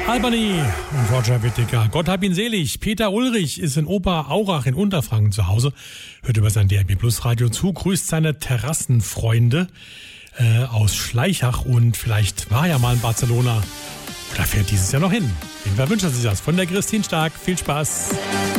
Albany und Roger Whittaker. Gott hab ihn selig. Peter Ulrich ist in Oberaurach in Unterfranken zu Hause. Hört über sein DRB Plus Radio zu, grüßt seine Terrassenfreunde aus Schleichach und vielleicht war er ja mal in Barcelona oder fährt dieses Jahr noch hin. Jedenfalls wünscht er sich das von der Christine Stark. Viel Spaß.